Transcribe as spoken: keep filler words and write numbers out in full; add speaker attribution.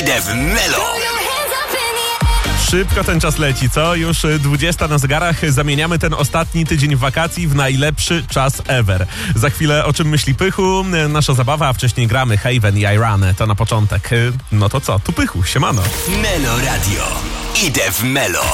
Speaker 1: Idę w Melo.
Speaker 2: Szybko ten czas leci, co? Już dwudziesta na zegarach. Zamieniamy ten ostatni tydzień wakacji w najlepszy czas ever. Za chwilę o czym myśli Pychu, nasza zabawa, a wcześniej gramy Haven i Iran. To na początek. No to co? Tu Pychu, siemano.
Speaker 1: Melo Radio. Idę w Melo.